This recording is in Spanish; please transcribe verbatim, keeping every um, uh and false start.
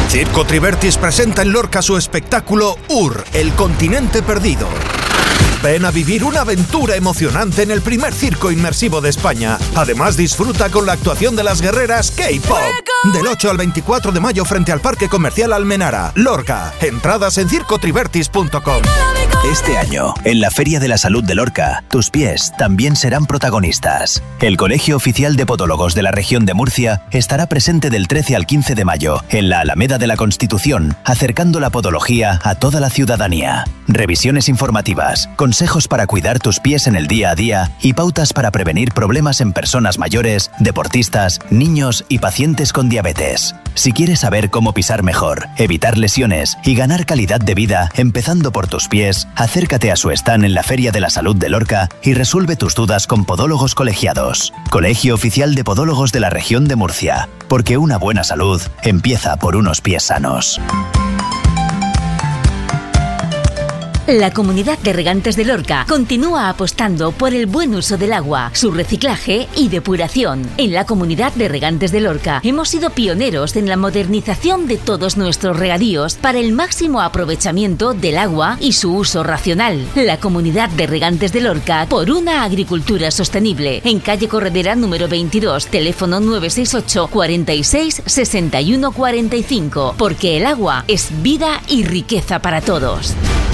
Circo Tribertis presenta en Lorca su espectáculo Ur, el continente perdido. Ven a vivir una aventura emocionante en el primer circo inmersivo de España. Además, disfruta con la actuación de las guerreras K-Pop. Del ocho al veinticuatro de mayo frente al Parque Comercial Almenara, Lorca. Entradas en circo tribertis punto com. Este año, en la Feria de la Salud de Lorca, tus pies también serán protagonistas. El Colegio Oficial de Podólogos de la Región de Murcia estará presente del trece al quince de mayo en la Alameda de la Constitución, acercando la podología a toda la ciudadanía. Revisiones informativas, consejos para cuidar tus pies en el día a día y pautas para prevenir problemas en personas mayores, deportistas, niños y pacientes con diabetes. Si quieres saber cómo pisar mejor, evitar lesiones y ganar calidad de vida empezando por tus pies, acércate a su stand en la Feria de la Salud de Lorca y resuelve tus dudas con podólogos colegiados. Colegio Oficial de Podólogos de la Región de Murcia, porque una buena salud empieza por unos pies sanos. La Comunidad de Regantes de Lorca continúa apostando por el buen uso del agua, su reciclaje y depuración. En la Comunidad de Regantes de Lorca hemos sido pioneros en la modernización de todos nuestros regadíos para el máximo aprovechamiento del agua y su uso racional. La Comunidad de Regantes de Lorca por una agricultura sostenible. En calle Corredera número veintidós, teléfono nueve seis ocho, cuarenta y seis, sesenta y uno cuarenta y cinco. Porque el agua es vida y riqueza para todos.